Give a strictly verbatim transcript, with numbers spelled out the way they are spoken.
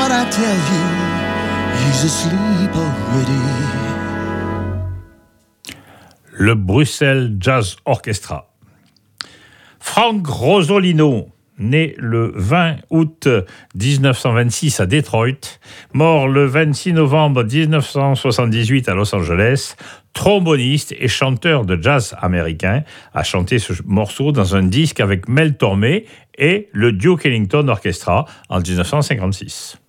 what I tell you, he's asleep already. Le Bruxelles Jazz Orchestra. Frank Rosolino, né le vingt août dix-neuf cent vingt-six à Detroit, mort le vingt-six novembre dix-neuf cent soixante-dix-huit à Los Angeles, tromboniste et chanteur de jazz américain, a chanté ce morceau dans un disque avec Mel Tormé et le Duke Ellington Orchestra en dix-neuf cent cinquante-six.